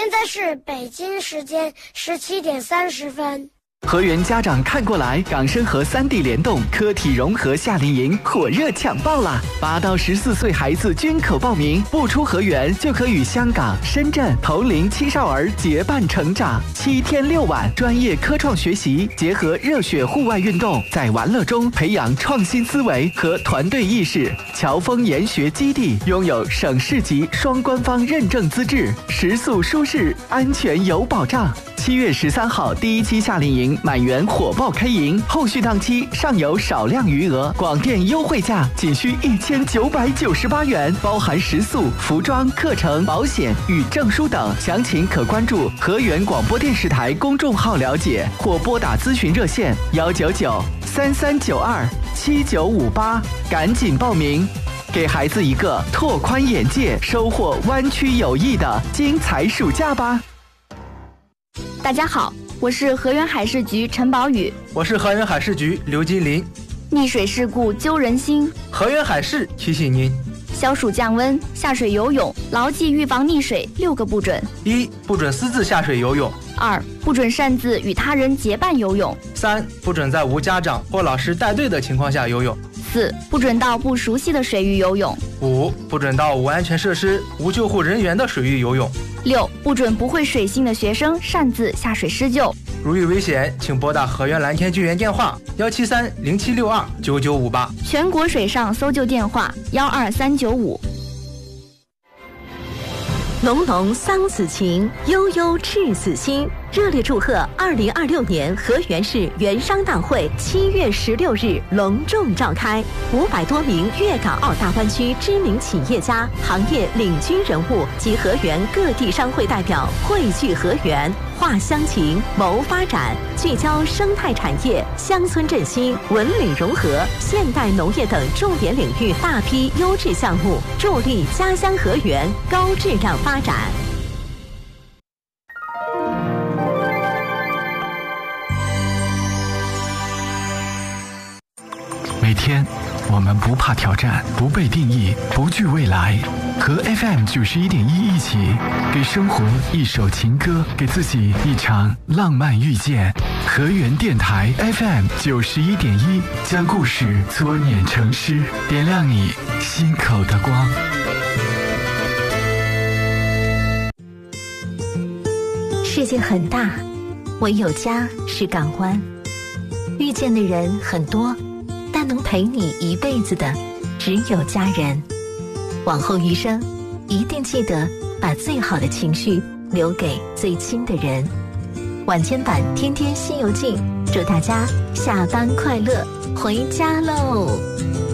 在是北京时间17:30。 河源家长看过来，港深河3地联动科体融合夏令营火热抢报啦！8到14岁孩子均可报名，不出河源就可与香港、深圳同龄青少儿结伴成长。7天6晚，专业科创学习结合热血户外运动，在玩乐中培养创新思维和团队意识。侨丰研学基地拥有省市级双官方认证资质，食宿舒适，安全有保障。7月13号第1期夏令营满员火爆开营，后续档期尚有少量余额，广电优惠价仅需1998元，包含食宿、服装、课程、保险与证书等。详情可关注河源广播电视台公众号了解，或拨打咨询热线199-3392-7958，赶紧报名，给孩子一个拓宽眼界、收获湾区友谊的精彩暑假吧。 大家好，我是河源海事局陈宝宇。 我是河源海事局刘金林。 溺水事故揪人心， 河源海事提醒您： 消暑降温，下水游泳牢记预防溺水6个不准。 1. 不准私自下水游泳。 2. 不准擅自与他人结伴游泳。 3. 不准在无家长或老师带队的情况下游泳。 4. 不准到不熟悉的水域游泳。 5. 不准到无安全设施、无救护人员的水域游泳。 6. 不准不会水性的学生擅自下水施救。 如遇危险，请拨打河源蓝天救援电话17307629958， 全国水上搜救电话12395。 浓浓桑梓情，悠悠赤子心。热烈祝贺2026年河源市园商大会7月16日隆重召开，500多名粤港澳大湾区知名企业家、行业领军人物及河源各地商会代表汇聚河源，话乡情，谋发展，聚焦生态产业、乡村振兴、文旅融合、现代农业等重点领域大批优质项目，助力家乡河源高质量发展。 每天我们不怕挑战，不被定义，不惧未来，和 FM 91.1一起给生活一首情歌，给自己一场浪漫遇见。河源电台 FM 91.1，将故事搓捻成诗，点亮你心口的光。 世界很大，唯有家是港湾。遇见的人很多，但能陪你一辈子的只有家人。往后余生，一定记得把最好的情绪留给最亲的人。晚间版《天天西游记》，祝大家下班快乐，回家喽！